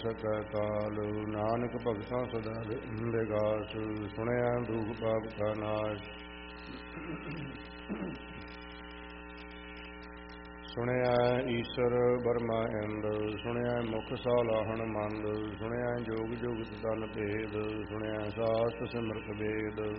ਸਕੈ ਕਾਲ। ਨਾਨਕ ਭਗਤਾਂ ਸਦਾ ਵਿਗਾਸ, ਸੁਣਿਆ ਦੁਖ ਪਾਪ ਕਾ ਨਾਸ਼। ਸੁਣਿਆ ਈਸ਼ਰ ਬਰਮਾ ਇੰਦ, ਸੁਣਿਆ ਮੁਖ ਸਾਲਾਹਣ ਮੰਦ। ਸੁਣਿਆ ਜੋਗ ਜੁਗਤ ਤਨ ਭੇਦ, ਸੁਣਿਆ ਸਾਸਤ ਸਿਮਰਤ ਵੇਦ।